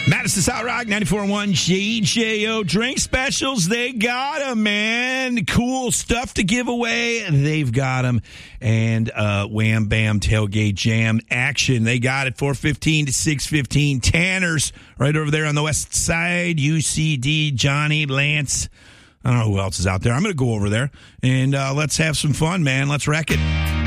Madison South Rock 94.1 JJO drink specials. They got them, man. Cool stuff to give away. They've got them. And Wham Bam Tailgate Jam action. They got it 4:15 to 6:15. Tanner's right over there on the west side. UCD, Johnny, Lance. I don't know who else is out there. I'm going to go over there and let's have some fun, man. Let's wreck it.